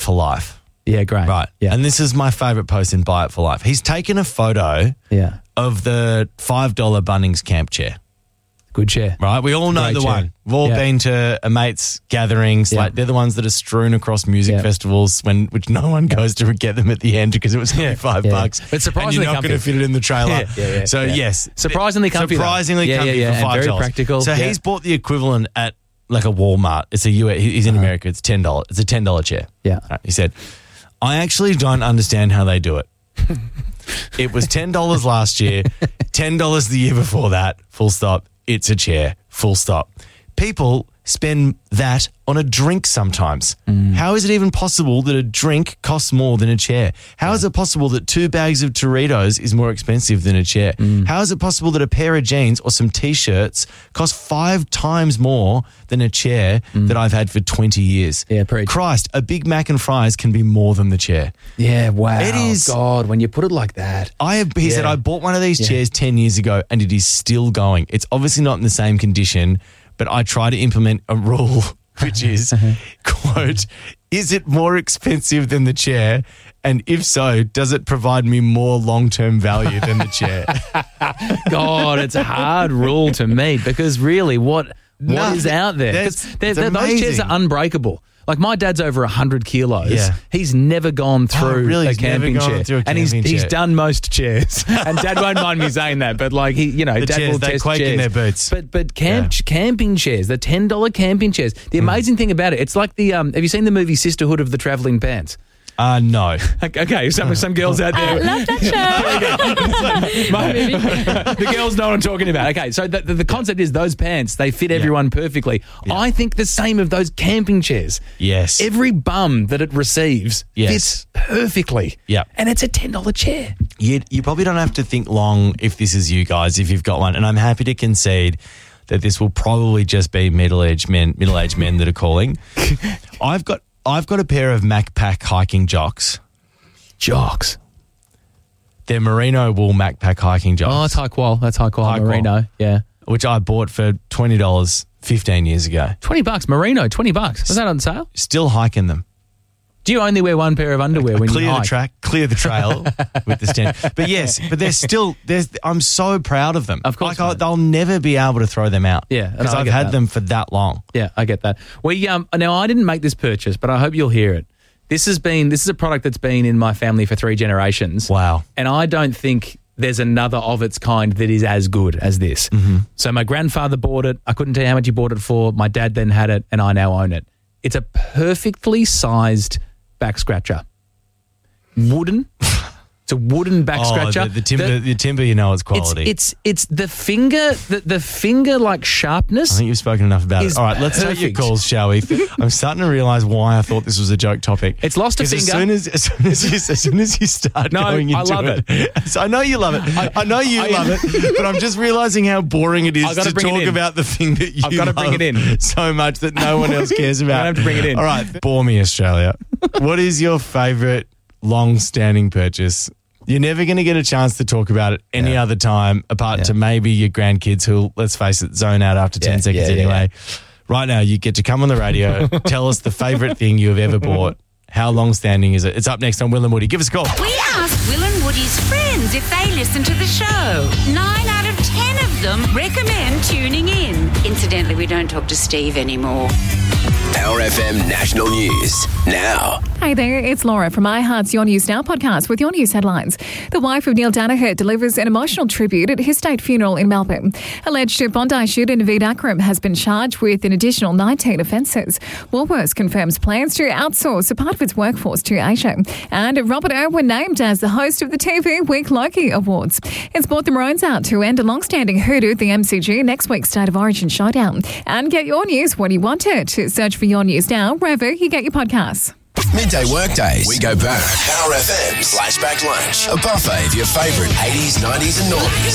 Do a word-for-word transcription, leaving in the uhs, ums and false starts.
for life. Yeah, great. Right. Yeah. And this is my favourite post in Buy It for Life. He's taken a photo Yeah. of the five dollar Bunnings camp chair. Good chair. Right? We all know Great the chair. one. We've all Yeah. been to a mate's gatherings. Yeah. Like they're the ones that are strewn across music Yeah. festivals when which no one goes to get them at the end because it was only Yeah. five Yeah. bucks. But surprisingly and you're not comfy. going to fit it in the trailer. Yeah, yeah, yeah, so yeah. yes. Surprisingly comfy, though. Surprisingly Yeah, comfy yeah, yeah, for and five very dollars. practical. So Yeah. he's bought the equivalent at like a Walmart. It's a U S, he's in America. It's ten dollars. It's a ten dollar chair. Yeah. Right, he said, I actually don't understand how they do it. It was ten dollars last year, ten dollars the year before that, full stop. It's a chair, full stop. People spend that on a drink sometimes. Mm. How is it even possible that a drink costs more than a chair? How yeah. is it possible that two bags of Doritos is more expensive than a chair? Mm. How is it possible that a pair of jeans or some T-shirts cost five times more than a chair mm. that I've had for twenty years? Yeah, preach. Christ, a Big Mac and fries can be more than the chair. Yeah, wow. It is. God, when you put it like that. I have, he yeah. said, I bought one of these yeah. chairs ten years ago and it is still going. It's obviously not in the same condition, but I try to implement a rule, which is, quote, is it more expensive than the chair? And if so, does it provide me more long-term value than the chair? God, it's a hard rule to meet because really what what No, is out there? that's- 'Cause they're- it's they're- those chairs amazing. are unbreakable. Like my dad's over one hundred kilos. Yeah. He's never gone through Oh, really? a He's never camping gone chair. through a and he's camping he's chair. done most chairs. And Dad won't mind me saying that, but like he, you know, The Dad chairs, will they test quake chairs. in their boots. But but camp Yeah. camping chairs, the ten dollar camping chairs. The amazing thing about it, it's like the um have you seen the movie Sisterhood of the Travelling Pants? Uh, no. Okay, some some girls out there. I love that show. My- the girls know what I'm talking about. Okay, so the, the, the concept is those pants, they fit everyone perfectly. Yeah. I think the same of those camping chairs. Yes. Every bum that it receives Yes. fits perfectly. Yeah. And it's a ten dollar chair. You, you probably don't have to think long if this is you guys, if you've got one. And I'm happy to concede that this will probably just be middle-aged men, middle-aged men that are calling. I've got I've got a pair of MacPack hiking jocks. Jocks. They're merino wool MacPack hiking jocks. Oh, it's high qual. That's high qual. High qual. Merino. Yeah. Which I bought for twenty dollars fifteen years ago. twenty bucks. Merino, twenty bucks. Was that on sale? Still hiking them. Do you only wear one pair of underwear when Clear you the hike? track, clear the trail with the stand. But yes, but they're still, there's, I'm so proud of them. Of course, Like I, mate. they'll never be able to throw them out. Yeah, and Because I I've get had that. them for that long. Yeah, I get that. We um now I didn't make this purchase, but I hope you'll hear it. This has been this is a product that's been in my family for three generations. Wow. And I don't think there's another of its kind that is as good as this. Mm-hmm. So my grandfather bought it. I couldn't tell you how much he bought it for. My dad then had it, and I now own it. It's a perfectly sized back scratcher. Wooden. It's a wooden back Oh, scratcher. the, the timber, The- the timber, you know, it's quality. It's, it's it's the finger the, the finger like sharpness. I think you've spoken enough about is it. All right, let's take your perfect. calls, shall we? I'm starting to realise why I thought this was a joke topic. It's lost a 'Cause finger. As soon as, as, soon as, you, as soon as you start No, going I into love it. So I know you love it. I, I- know you I- love it, but I'm just realising how boring it is I've gotta to bring it talk in. about the thing that you I've gotta bring love it in. so much that no one else cares about. I have to bring it in. All right, bore me, Australia. What is your favourite long-standing purchase? You're never going to get a chance to talk about it any Yeah. other time apart Yeah. to maybe your grandkids who, let's face it, zone out after ten Yeah, seconds yeah, yeah, anyway. Right now, you get to come on the radio, tell us the favourite thing you have ever bought. How long-standing is it? It's up next on Will and Woody. Give us a call. We asked Will and Woody's friends if they listen to the show. Nine out of ten of them recommend tuning in. Incidentally, we don't talk to Steve anymore. Power F M National News now. Hey there, it's Laura from iHeart's Your News Now podcast with your news headlines. The wife of Neil Danaher delivers an emotional tribute at his state funeral in Melbourne. Alleged Bondi shooter Naveed Akram has been charged with an additional nineteen offences. Woolworths confirms plans to outsource a part of its workforce to Asia. And Robert Irwin named as the host of the T V Week Logie Awards. It's brought the Maroons out to end a long-standing hoodoo at the M C G next week's State of Origin showdown. And get your news when you want it. Search for Your News Now wherever you get your podcasts. Midday workdays. We go back. Power F M's Flashback Lunch. A buffet of your favourite eighties, nineties and noughties.